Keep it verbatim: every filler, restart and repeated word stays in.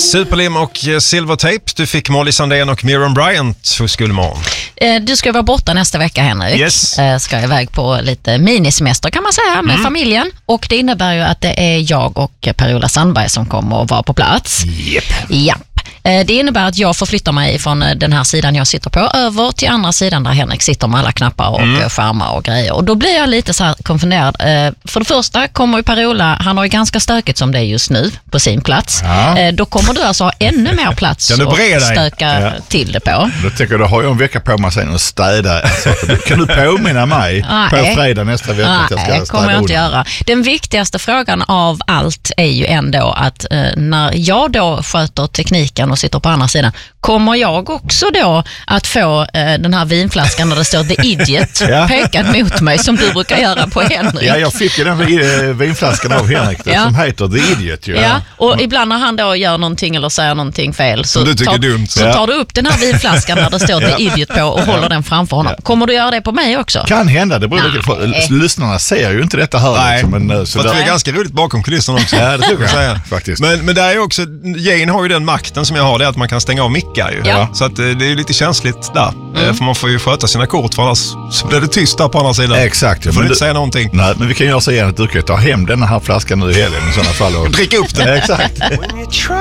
Superlim och Silvertape. Du fick Molly Sandén och Miriam Bryant hos Gullmorgon. Du ska vara borta nästa vecka, Henrik. Yes. Ska iväg på lite minisemester kan man säga med mm. familjen. Och det innebär ju att det är jag och Per-Ola Sandberg som kommer att vara på plats. Yep. Japp. Det innebär att jag förflyttar mig från den här sidan jag sitter på över till andra sidan där Henrik sitter med alla knappar och mm. skärmar och grejer. Och då blir jag lite så här konfunderad. För det första kommer ju Per-Ola, han har ju ganska stökigt som det är just nu på sin plats. Ja. Då kommer du alltså ha ännu mer plats att stöka ja. till det på. Då tycker jag, då har jag en vecka på mig sen att städa. Kan du påminna mig på fredag nästa vecka att jag ska städa? Det kommer jag inte göra. Den viktigaste frågan av allt är ju ändå att när jag då sköter tekniken och sitter på andra sidan, kommer jag också då att få eh, den här vinflaskan där det står The Idiot ja. pekad mot mig som du brukar göra på Henrik. Ja, jag fick ju den äh, vinflaskan av Henrik ja. som heter The Idiot. Ju. Ja, och mm. ibland när han då gör någonting eller säger någonting fel så, du tar, dumt. så Ja. tar du upp den här vinflaskan där det står The Idiot på och håller den framför honom. Ja. Kommer du göra det på mig också? Kan hända, det beror för, lyssnarna ser ju inte detta här. Nej, liksom, men, så det är ganska roligt bakom kulisserna också. Ja, det tycker jag säga. Faktiskt. Men, men där är också, Jane har ju den makten som jag har, det är att man kan stänga av mickar ju. Ja. Så att det är lite känsligt där. Mm. För man får ju sköta sina kort, för annars så blir det tyst där på andra sidan. Exakt. Får du inte säga någonting. Nej, men vi kan göra så igen att du kan ta hem den här flaskan nu i helgen i sådana fall. Och dricka upp den. Exakt.